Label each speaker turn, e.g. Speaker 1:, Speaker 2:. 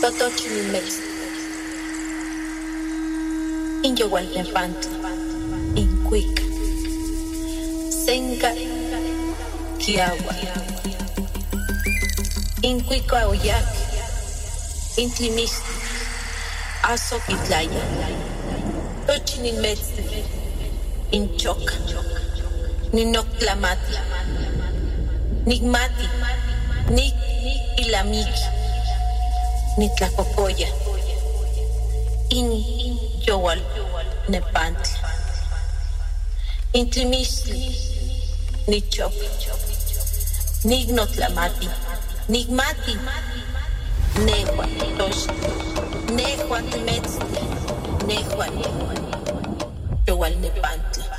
Speaker 1: Totochinimex, Inyowalnepantla, Incuica, Senca, Kiawa, Incuica Oyac, Intlimiste, Azoquitlaya, Tochinimex, Inchoca, Ninoctlamati, Nigmati, Nik Ilamiki, Nitlacocoya, Yowal Nepantla, Intlimistli, Nichop, Nignotlamati, Nigmati, Nehua Tosh, Nehua Temetzli, Nehua Yowal Nepantla.